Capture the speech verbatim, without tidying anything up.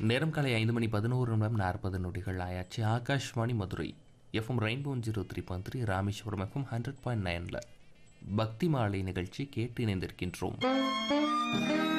நேரம் காலை ஐந்து மணி பதினோரு நிமிடம் நாற்பது நொடிகள் ஆயாச்சு. Akashvani Madurai FM rainbow zero three point three, Rameswaram FM hundred point நைனில் பக்தி மாலை நிகழ்ச்சி கேட்டு இணைந்திருக்கின்றோம்.